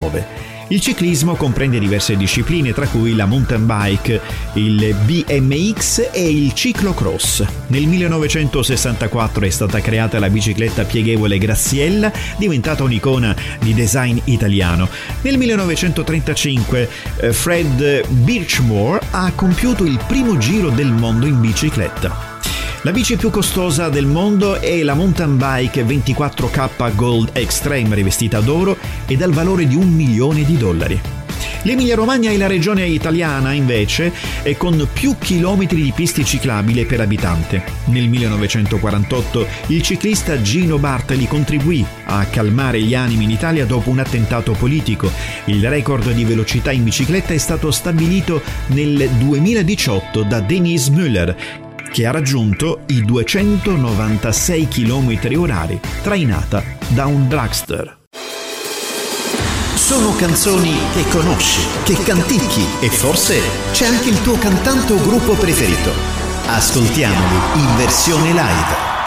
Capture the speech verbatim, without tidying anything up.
Il ciclismo comprende diverse discipline, tra cui la mountain bike, il B M X e il ciclocross. Nel millenovecentosessantaquattro è stata creata la bicicletta pieghevole Graziella, diventata un'icona di design italiano. Nel millenovecentotrentacinque Fred Birchmore ha compiuto il primo giro del mondo in bicicletta. La bici più costosa del mondo è la mountain bike ventiquattro K Gold Extreme rivestita d'oro e dal valore di un milione di dollari. L'Emilia-Romagna è la regione italiana, invece, è con più chilometri di piste ciclabili per abitante. Nel millenovecentoquarantotto il ciclista Gino Bartali contribuì a calmare gli animi in Italia dopo un attentato politico. Il record di velocità in bicicletta è stato stabilito nel duemiladiciotto da Denise Müller, che ha raggiunto i duecentonovantasei chilometri orari trainata da un dragster. Sono canzoni che conosci, che canticchi e forse c'è anche il tuo cantante o gruppo preferito. Ascoltiamoli in versione live.